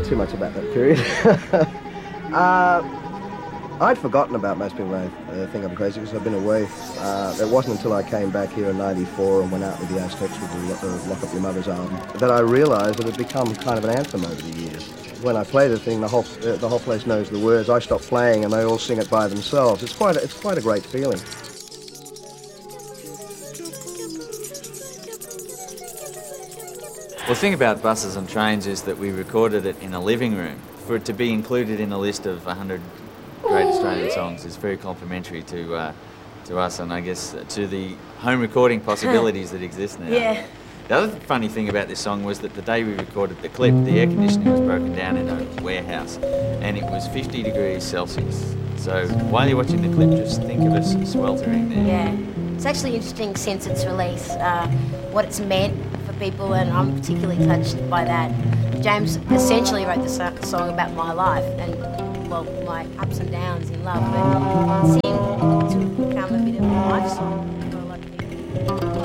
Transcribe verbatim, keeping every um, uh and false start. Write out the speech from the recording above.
remember too much about that period. uh, I'd forgotten about most people may uh, think I'm crazy because I've been away. Uh, it wasn't until I came back here in ninety-four and went out with the Aztecs with the uh, Lock Up Your Mother's album that I realised it had become kind of an anthem over the years. When I play the thing, the whole uh, the whole place knows the words. I stop playing and they all sing it by themselves. It's quite a, it's quite a great feeling. Well, the thing about Buses and Trains is that we recorded it in a living room. For it to be included in a list of one hundred great Australian songs is very complimentary to uh, to us and I guess to the home recording possibilities that exist now. Yeah. The other funny thing about this song was that the day we recorded the clip, the air conditioning was broken down in a warehouse and it was fifty degrees Celsius. So while you're watching the clip, just think of us sweltering there. Yeah. It's actually interesting since its release, uh, what it's meant for people, and I'm particularly touched by that. James essentially wrote the so- song about my life and, well, my ups and downs in love, but seeing